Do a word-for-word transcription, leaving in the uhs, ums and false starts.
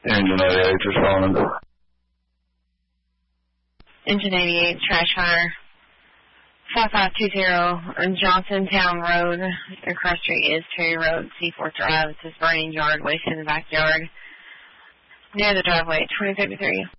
Engine eighty-eight, responding. Engine eighty-eight, trash fire. five five two zero, Johnsontown Road. Your cross street is Terry Road, Seaforth Drive. It says burning yard, waste in the backyard. Near the driveway, twenty fifty-three.